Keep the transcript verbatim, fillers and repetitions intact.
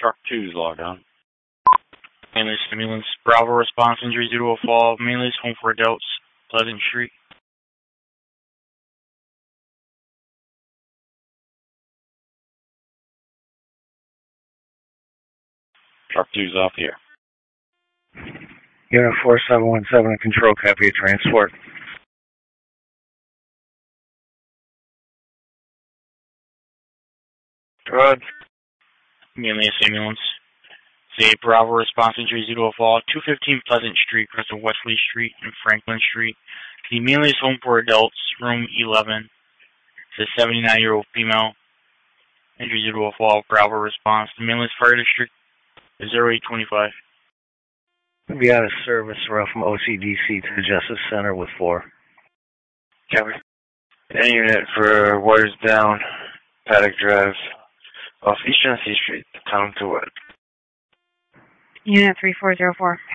Truck two is logged on. Mainly stimulants. Bravo response injury due to a fall. Mainly home for adults. Pleasant Street. Truck two is off here. Unit four seven one seven, control, copy of transport. Good. Mainly ambulance. Say Bravo response injuries due to a fall. two fifteen Pleasant Street, across of Wesley Street and Franklin Street. The Amelio's home for adults, room eleven. It's a seventy-nine-year-old female. Injury due to a fall. Bravo response. The Amelio's Fire District is zero eight twenty-five. We'll be out of service. We're from O C D C to the Justice Center with four. Copy. Any unit for Waters Down, Paddock Drive, off East Genesee Street, town to what? Unit three four zero four,